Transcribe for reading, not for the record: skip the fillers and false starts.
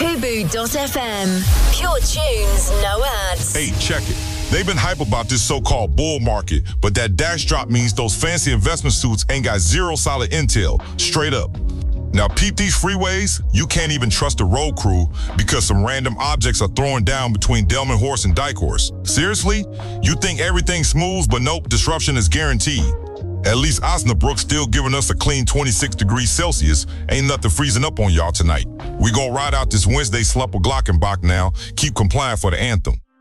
Fubu.fm. Pure tunes, no ads. Hey, check it. They've been hype about this so-called bull market, but that dash drop means those fancy investment suits ain't got zero solid intel, straight up. Now peep these freeways, you can't even trust the road crew because some random objects are throwing down between Delmenhorst and Dykhorst. Seriously? You think everything's smooth, but nope, disruption is guaranteed. At least Osnabrück's still giving us a clean 26 degrees Celsius. Ain't nothing freezing up on y'all tonight. We gonna ride out this Wednesday slump with Glockenbach now. Keep compliant for the anthem.